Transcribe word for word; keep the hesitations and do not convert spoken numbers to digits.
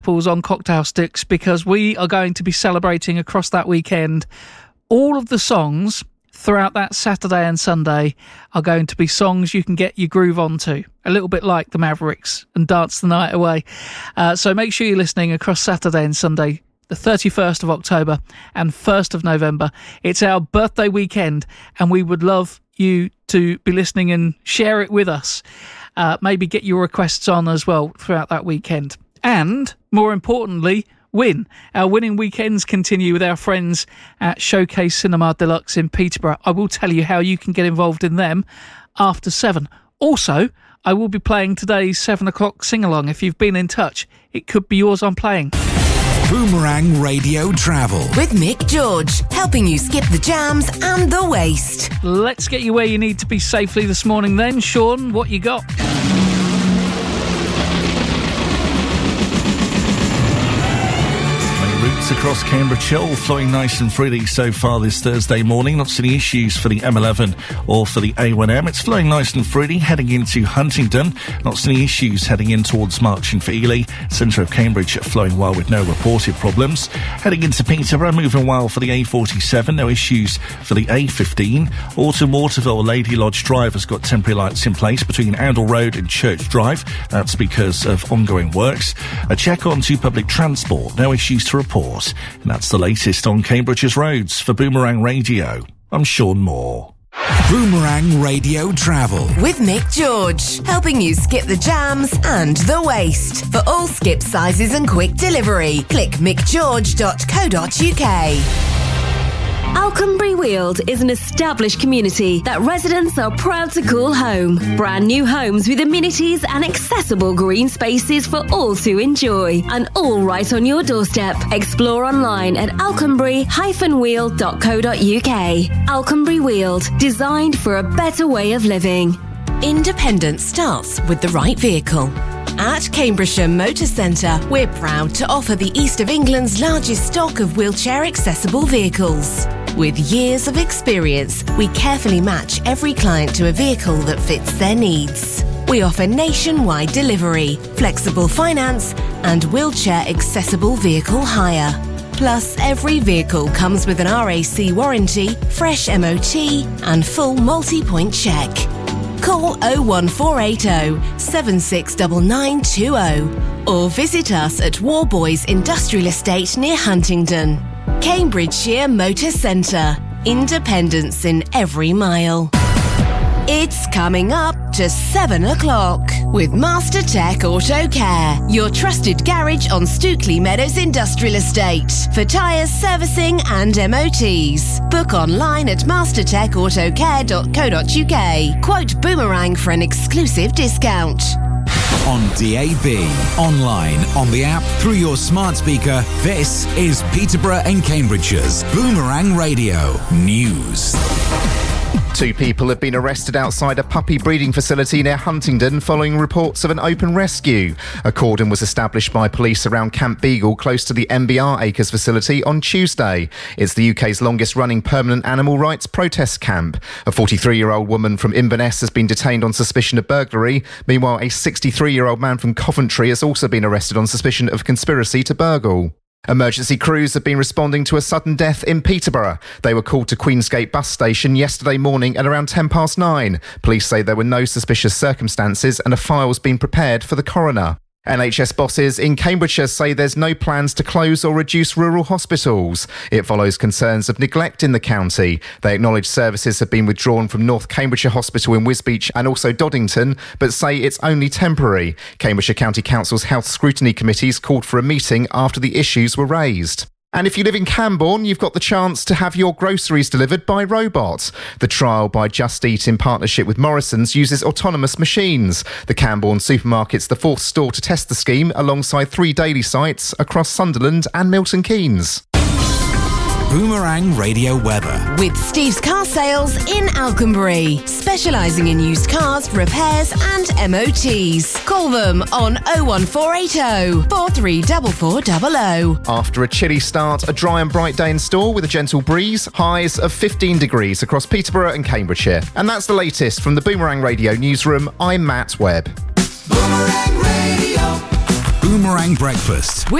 Apples on cocktail sticks, because we are going to be celebrating across that weekend. All of the songs throughout that Saturday and Sunday are going to be songs you can get your groove onto, a little bit like the Mavericks, and dance the night away. Uh, so make sure you're listening across Saturday and Sunday, the thirty-first of October and first of November. It's our birthday weekend, and we would love you to be listening and share it with us. Uh, maybe get your requests on as well throughout that weekend. And, more importantly, win. Our winning weekends continue with our friends at Showcase Cinema Deluxe in Peterborough. I will tell you how you can get involved in them after seven. Also, I will be playing today's seven o'clock sing-along. If you've been in touch, it could be yours I'm playing. Boomerang Radio Travel with Mick George, helping you skip the jams and the waste. Let's get you where you need to be safely this morning then. Sean, what you got? Routes across Cambridgeshire, all flowing nice and freely so far this Thursday morning. Not seeing issues for the M eleven or for the A one M. It's flowing nice and freely heading into Huntingdon. Not seeing issues heading in towards Marching for Ely. Centre of Cambridge flowing well with no reported problems. Heading into Peterborough, moving well for the A forty-seven. No issues for the A fifteen. Alton Waterville Lady Lodge Drive has got temporary lights in place between Oundle Road and Church Drive. That's because of ongoing works. A check on to public transport. No issues to report. And that's the latest on Cambridge's roads. For Boomerang Radio, I'm Sean Moore. Boomerang Radio Travel with Mick George, helping you skip the jams and the waste. For all skip sizes and quick delivery, click mick george dot co dot uk. Alconbury Weald is an established community that residents are proud to call home. Brand new homes with amenities and accessible green spaces for all to enjoy, and all right on your doorstep. Explore online at alconbury dash weald dot co dot uk. Alconbury Weald, designed for a better way of living. Independence starts with the right vehicle. At Cambridgeshire Motor Centre, we're proud to offer the East of England's largest stock of wheelchair-accessible vehicles. With years of experience, we carefully match every client to a vehicle that fits their needs. We offer nationwide delivery, flexible finance, and wheelchair-accessible vehicle hire. Plus, every vehicle comes with an R A C warranty, fresh M O T, and full multi-point check. Call oh one four eight oh, seven six nine nine two oh or visit us at Warboys Industrial Estate near Huntingdon. Cambridgeshire Motor Centre. Independence in every mile. It's coming up to seven o'clock with Master Tech Auto Care, your trusted garage on Stookley Meadows Industrial Estate for tyres, servicing and M O Ts. Book online at master tech auto care dot co dot uk. Quote Boomerang for an exclusive discount. On D A B, online, on the app, through your smart speaker, this is Peterborough and Cambridgeshire's Boomerang Radio News. Two people have been arrested outside a puppy breeding facility near Huntingdon following reports of an open rescue. A cordon was established by police around Camp Beagle close to the M B R Acres facility on Tuesday. It's the U K's longest-running permanent animal rights protest camp. A forty-three-year-old woman from Inverness has been detained on suspicion of burglary. Meanwhile, a sixty-three-year-old man from Coventry has also been arrested on suspicion of conspiracy to burgle. Emergency crews have been responding to a sudden death in Peterborough. They were called to Queensgate bus station yesterday morning at around ten past nine. Police say there were no suspicious circumstances and a file's been prepared for the coroner. N H S bosses in Cambridgeshire say there's no plans to close or reduce rural hospitals. It follows concerns of neglect in the county. They acknowledge services have been withdrawn from North Cambridgeshire Hospital in Wisbech and also Doddington, but say it's only temporary. Cambridgeshire County Council's Health Scrutiny Committees called for a meeting after the issues were raised. And if you live in Camborne, you've got the chance to have your groceries delivered by robot. The trial by Just Eat in partnership with Morrison's uses autonomous machines. The Camborne supermarket's the fourth store to test the scheme alongside three daily sites across Sunderland and Milton Keynes. Boomerang Radio weather with Steve's Car Sales in Alconbury, specialising in used cars, repairs and M O Ts. Call them on oh one four eight oh, four three four four zero zero. After a chilly start, a dry and bright day in store with a gentle breeze, highs of fifteen degrees across Peterborough and Cambridgeshire. And that's the latest from the Boomerang Radio newsroom. I'm Matt Webb. Boomerang Radio. Boomerang Breakfast.